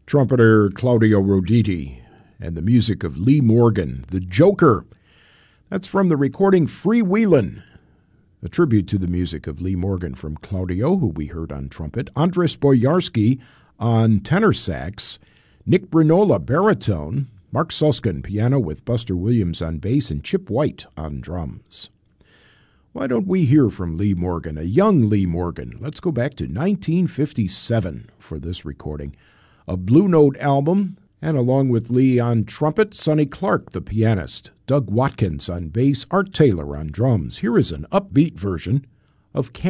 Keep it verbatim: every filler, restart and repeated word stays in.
trumpeter Claudio Roditi, and the music of Lee Morgan, The Joker. That's from the recording Freewheelin', a tribute to the music of Lee Morgan from Claudio, who we heard on trumpet, Andres Boyarsky on tenor sax, Nick Brinola baritone, Mark Suskin piano with Buster Williams on bass, and Chip White on drums. Why don't we hear from Lee Morgan, a young Lee Morgan? Let's go back to nineteen fifty-seven for this recording. A Blue Note album, and along with Lee on trumpet, Sonny Clark, the pianist, Doug Watkins on bass, Art Taylor on drums. Here is an upbeat version of